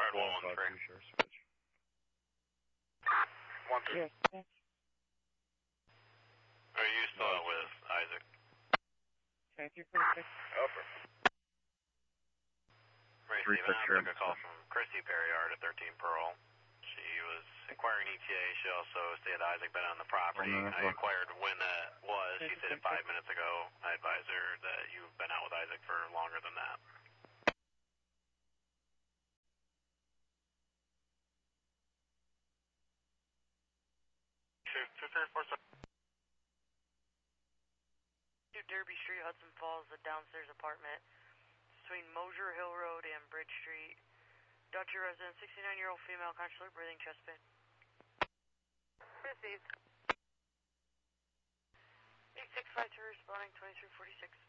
Disregard 113. Sure, switch. 1-3. Yes. Are you still out with Isaac? 2346. Over. Ray Steven, I took a call from Christy Perriard at 13 Pearl. She was inquiring ETA. She also stated Isaac been on the property. I inquired when that was. She said 5 minutes ago. I advised her that you've been out with Isaac for longer than that. Derby Street, Hudson Falls, the downstairs apartment between Mosier Hill Road and Bridge Street. Dr. resident, 69-year-old female, consciously breathing, chest pain. Received. 8652 responding, 2346.